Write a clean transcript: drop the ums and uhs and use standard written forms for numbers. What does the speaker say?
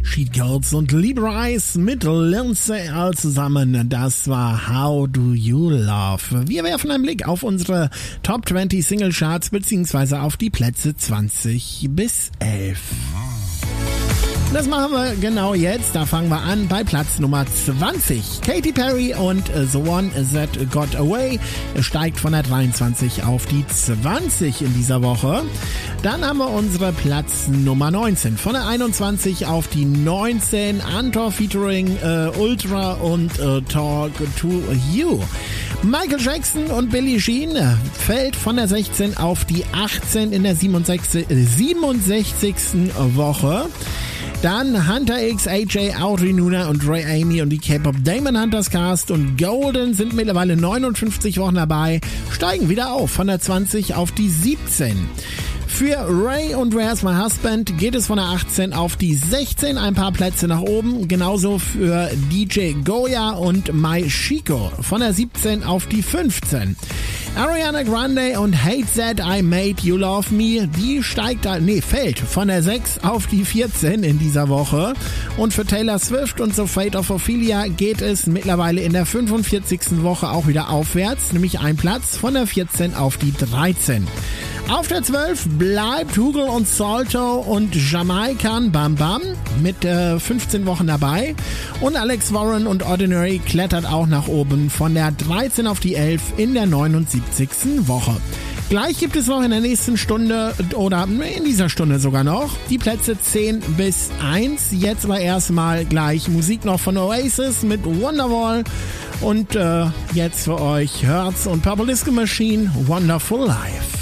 Sheet Girls und Libra Eyes mit Lindsay Earl zusammen. Das war How Do You Love. Wir werfen einen Blick auf unsere Top 20 Single Charts beziehungsweise auf die Plätze 20 bis 11. Das machen wir genau jetzt. Da fangen wir an bei Platz Nummer 20. Katy Perry und The One That Got Away steigt von der 23 auf die 20 in dieser Woche. Dann haben wir unsere Platz Nummer 19. Von der 21 auf die 19. Antor featuring Ultra und Talk to You. Michael Jackson und Billie Jean fällt von der 16 auf die 18 in der 67. Woche. Dann Hunter X, AJ, Audrey Nuna und Ray Amy und die K-Pop Damon Hunters Cast und Golden sind mittlerweile 59 Wochen dabei, steigen wieder auf von der 20 auf die 17. Für Ray und Where's My Husband geht es von der 18 auf die 16, ein paar Plätze nach oben. Genauso für DJ Goya und Mai Chico von der 17 auf die 15. Ariana Grande und Hate That I Made You Love Me, die fällt von der 6 auf die 14 in dieser Woche. Und für Taylor Swift und The Fate of Ophelia geht es mittlerweile in der 45. Woche auch wieder aufwärts, nämlich ein Platz von der 14 auf die 13. Auf der 12 bleibt Hugo und Salto und Jamaican Bam Bam mit 15 Wochen dabei. Und Alex Warren und Ordinary klettert auch nach oben von der 13 auf die 11 in der 79. Woche. Gleich gibt es noch in der nächsten Stunde oder in dieser Stunde sogar noch die Plätze 10 bis 1. Jetzt aber erstmal gleich Musik noch von Oasis mit Wonderwall. Und jetzt für euch Hertz und Purple Disco Machine Wonderful Life.